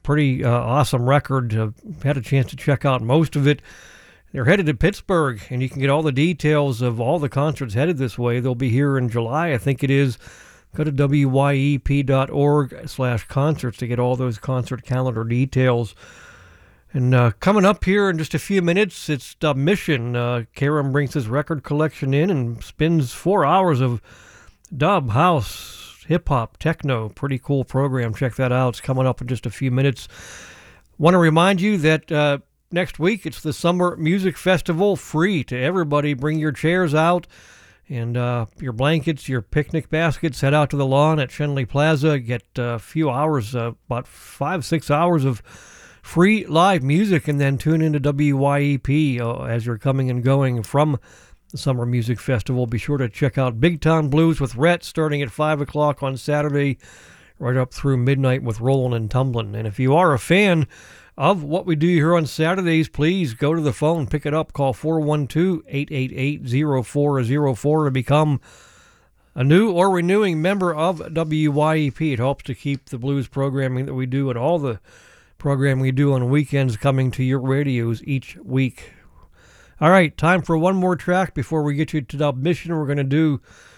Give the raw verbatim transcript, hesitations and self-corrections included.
pretty uh, awesome record. Uh, had a chance to check out most of it. They're headed to Pittsburgh, and you can get all the details of all the concerts headed this way. They'll be here in July, I think it is. Go to W Y E P dot org slash concerts to get all those concert calendar details. And uh, coming up here in just a few minutes, it's Dub Mission. Uh, Karam brings his record collection in and spins four hours of dub, house, hip-hop, techno. Pretty cool program. Check that out. It's coming up in just a few minutes. Want to remind you that uh, next week it's the Summer Music Festival, free to everybody. Bring your chairs out and uh, your blankets, your picnic baskets. Head out to the lawn at Shenley Plaza. Get a few hours, uh, about five, six hours of free live music, and then tune into W Y E P uh, as you're coming and going from the Summer Music Festival. Be sure to check out Big Town Blues with Rhett starting at five o'clock on Saturday, right up through midnight with Rollin' and Tumblin'. And if you are a fan of what we do here on Saturdays, please go to the phone, pick it up, call four one two, eight eight eight, zero four zero four to become a new or renewing member of W Y E P. It helps to keep the blues programming that we do and all the programming we do on weekends coming to your radios each week. All right, time for one more track before we get you to Dub Mission. We're going to do